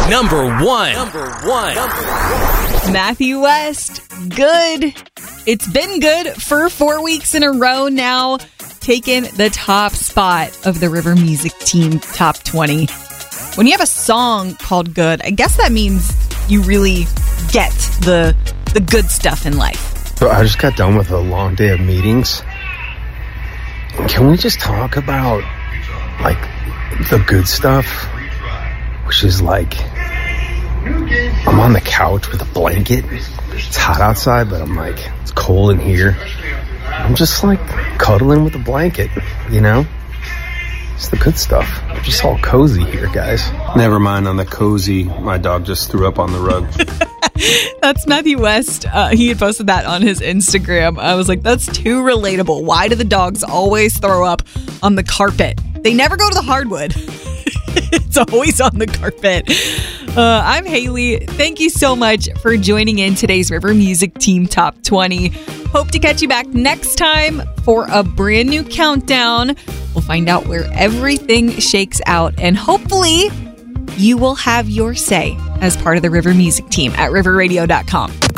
Number one. Matthew West, Good. It's been good for 4 weeks in a row now, taking the top spot of the River Music Team Top 20. When you have a song called Good, I guess that means you really get the good stuff in life. So I just got done with a long day of meetings. Can we just talk about, like, the good stuff? Which is like, I'm on the couch with a blanket. It's hot outside, but I'm like, it's cold in here. I'm just like cuddling with a blanket, you know? It's the good stuff. I'm just all cozy here, guys. Never mind on the cozy. My dog just threw up on the rug. That's Matthew West. He had posted that on his Instagram. I was like, that's too relatable. Why do the dogs always throw up on the carpet? They never go to the hardwood. It's always on the carpet. I'm Haley. Thank you so much for joining in today's River Music Team Top 20. Hope to catch you back next time for a brand new countdown. We'll find out where everything shakes out, and hopefully you will have your say as part of the River Music Team at riverradio.com.